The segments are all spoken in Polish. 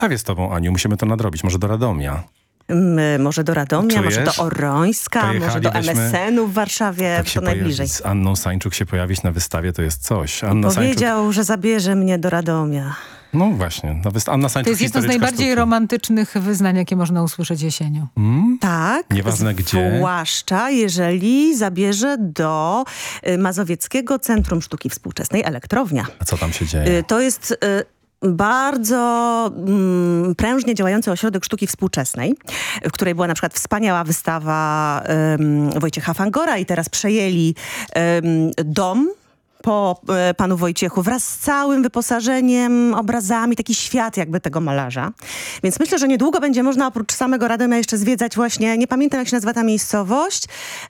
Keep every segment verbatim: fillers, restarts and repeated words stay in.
A wie z tobą, Aniu, musimy to nadrobić. Może do Radomia. Może do Radomia, Czujesz? może do Orońska, może do M S N-u w Warszawie, tak to najbliżej. Z Anną Sańczuk się pojawić na wystawie, to jest coś. Anna Powiedział, Sańczuk... że zabierze mnie do Radomia. No właśnie, na wysta- Anna Sańczuk, to jest jedno z najbardziej sztuki. romantycznych wyznań, jakie można usłyszeć jesienią. Hmm? Tak, nieważne gdzie. Zwłaszcza jeżeli zabierze do Mazowieckiego Centrum Sztuki Współczesnej Elektrownia. A co tam się dzieje? To jest... bardzo mm, prężnie działający ośrodek sztuki współczesnej, w której była na przykład wspaniała wystawa um, Wojciecha Fangora i teraz przejęli um, dom po e, panu Wojciechu wraz z całym wyposażeniem, obrazami, taki świat jakby tego malarza. Więc myślę, że niedługo będzie można oprócz samego Radomia jeszcze zwiedzać właśnie, nie pamiętam jak się nazywa ta miejscowość,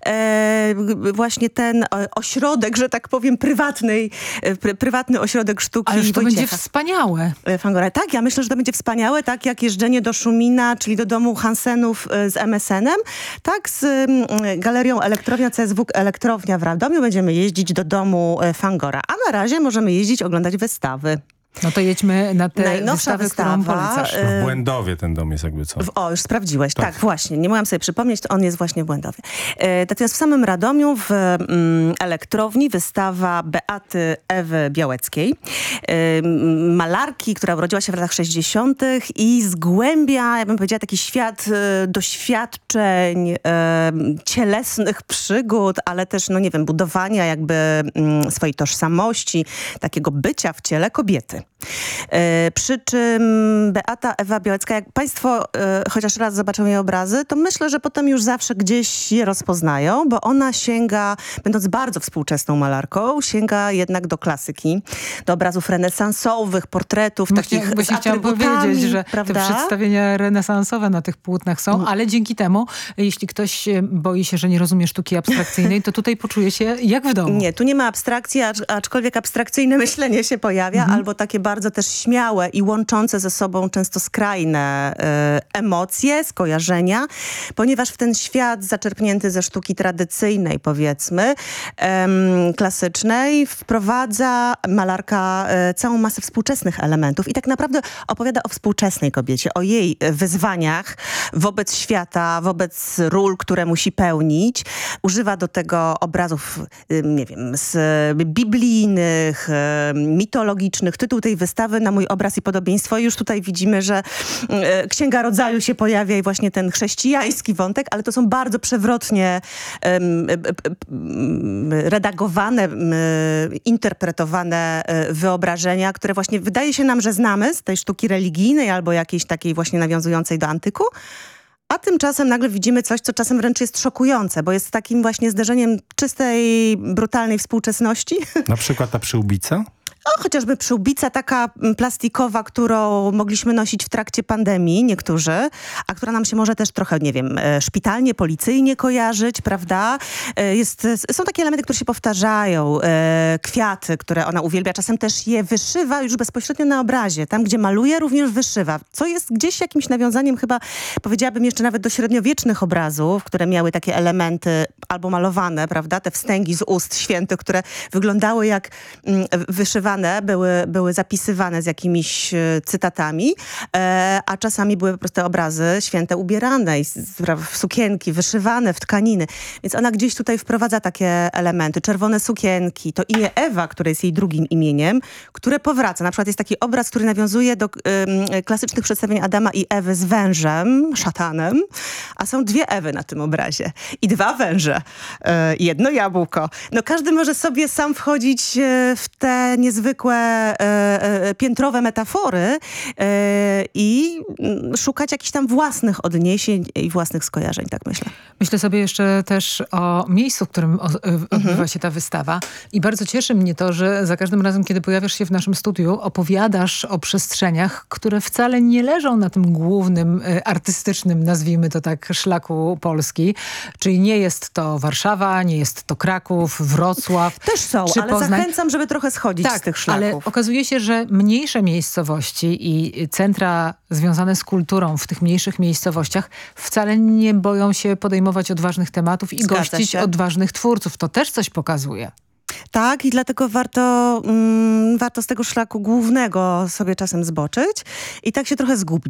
e, właśnie ten ośrodek, że tak powiem, prywatny, pr prywatny ośrodek sztuki Ale że to Wojciecha. będzie wspaniałe. Fangora. Tak, ja myślę, że to będzie wspaniałe, tak jak jeżdżenie do Szumina, czyli do domu Hansenów z M S N-em, tak z mm, galerią Elektrownia C S W Elektrownia w Radomiu będziemy jeździć do domu Fangora. A na razie możemy jeździć, oglądać wystawy. No to jedźmy na tę Najnowsza wystawę, którą wystawa, polecasz. W Błędowie ten dom jest jakby co. W, o, już sprawdziłeś. Tak. Tak. właśnie. Nie mogłam sobie przypomnieć, to on jest właśnie w Błędowie. E, natomiast w samym Radomiu w mm, Elektrowni wystawa Beaty Ewy Białeckiej. E, malarki, która urodziła się w latach sześćdziesiątych i zgłębia, ja bym powiedziała, taki świat e, doświadczeń, e, cielesnych przygód, ale też, no nie wiem, budowania jakby mm, swojej tożsamości, takiego bycia w ciele kobiety. E, przy czym Beata Ewa Białecka, jak państwo e, chociaż raz zobaczą jej obrazy, to myślę, że potem już zawsze gdzieś je rozpoznają, bo ona sięga, będąc bardzo współczesną malarką, sięga jednak do klasyki, do obrazów renesansowych, portretów, Właśnie, takich właśnie z chciałam atrybutami, powiedzieć, że prawda? te przedstawienia renesansowe na tych płótnach są, ale dzięki temu, jeśli ktoś boi się, że nie rozumie sztuki abstrakcyjnej, to tutaj poczuje się jak w domu. Nie, tu nie ma abstrakcji, acz, aczkolwiek abstrakcyjne myślenie się pojawia, mhm. albo takie bardzo też śmiałe i łączące ze sobą często skrajne y, emocje, skojarzenia, ponieważ w ten świat zaczerpnięty ze sztuki tradycyjnej, powiedzmy, ym, klasycznej, wprowadza malarka y, całą masę współczesnych elementów i tak naprawdę opowiada o współczesnej kobiecie, o jej wyzwaniach wobec świata, wobec ról, które musi pełnić. Używa do tego obrazów, y, nie wiem, z biblijnych, y, mitologicznych. Tytuł tej wystawy Na mój obraz i podobieństwo. I już tutaj widzimy, że y, Księga Rodzaju się pojawia i właśnie ten chrześcijański wątek, ale to są bardzo przewrotnie y, y, y, redagowane, y, interpretowane y, wyobrażenia, które właśnie wydaje się nam, że znamy z tej sztuki religijnej albo jakiejś takiej właśnie nawiązującej do antyku. A tymczasem nagle widzimy coś, co czasem wręcz jest szokujące, bo jest takim właśnie zderzeniem czystej, brutalnej współczesności. Na przykład ta przyłbica? O, chociażby przyłbica taka plastikowa, którą mogliśmy nosić w trakcie pandemii, niektórzy, a która nam się może też trochę, nie wiem, szpitalnie, policyjnie kojarzyć, prawda? Jest, są takie elementy, które się powtarzają. Kwiaty, które ona uwielbia, czasem też je wyszywa już bezpośrednio na obrazie. Tam, gdzie maluje, również wyszywa. Co jest gdzieś jakimś nawiązaniem chyba, powiedziałabym jeszcze nawet do średniowiecznych obrazów, które miały takie elementy albo malowane, prawda? Te wstęgi z ust świętych, które wyglądały jak mm, wyszywane, były, były zapisywane z jakimiś cytatami, e, a czasami były po prostu obrazy święte ubierane i w sukienki, wyszywane w tkaniny. Więc ona gdzieś tutaj wprowadza takie elementy. Czerwone sukienki, to imię Ewa, które jest jej drugim imieniem, które powraca. Na przykład jest taki obraz, który nawiązuje do y, klasycznych przedstawień Adama i Ewy z wężem, szatanem, a są dwie Ewy na tym obrazie i dwa węże. Y, jedno jabłko. No każdy może sobie sam wchodzić y, w te niezwykłe zwykłe e, e, piętrowe metafory e, i szukać jakichś tam własnych odniesień i własnych skojarzeń, tak myślę. Myślę sobie jeszcze też o miejscu, w którym o, odbywa mhm. się ta wystawa i bardzo cieszy mnie to, że za każdym razem, kiedy pojawiasz się w naszym studiu, opowiadasz o przestrzeniach, które wcale nie leżą na tym głównym e, artystycznym, nazwijmy to tak, szlaku Polski. Czyli nie jest to Warszawa, nie jest to Kraków, Wrocław. Też są, ale Poznań. Zachęcam, żeby trochę schodzić tak, z tych szlaków. Ale okazuje się, że mniejsze miejscowości i centra związane z kulturą w tych mniejszych miejscowościach wcale nie boją się podejmować odważnych tematów i Zgadza gościć się. odważnych twórców. To też coś pokazuje. Tak, i dlatego warto, mm, warto z tego szlaku głównego sobie czasem zboczyć i tak się trochę zgubić.